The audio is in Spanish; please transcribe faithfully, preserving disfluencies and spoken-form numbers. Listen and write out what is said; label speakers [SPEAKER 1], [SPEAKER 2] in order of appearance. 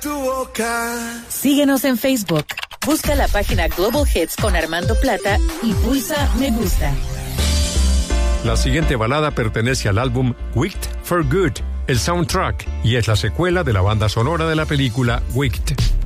[SPEAKER 1] Tu boca.
[SPEAKER 2] Síguenos en Facebook. Busca la página Global Hits con Armando Plata y pulsa Me Gusta.
[SPEAKER 3] La siguiente balada pertenece al álbum Wicked for Good, el soundtrack, y es la secuela de la banda sonora de la película Wicked.